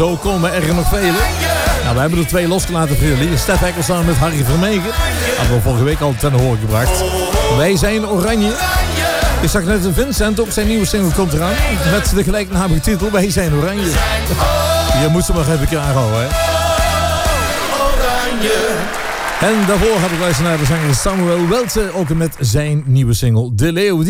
zo komen er nog vele. Nou, we hebben er 2 losgelaten voor jullie. Stef Ekkel samen met Harry Vermegen. Hadden we vorige week al ten hoor gebracht. Wij zijn Oranje. Ik zag net Vincent op zijn nieuwe single komt eraan. Met de gelijknamige titel Wij zijn Oranje. Je moet ze maar even klaar houden, hè. Oranje. En daarvoor heb ik luisterd naar de zanger Samuel Welte. Ook met zijn nieuwe single De Leeuw.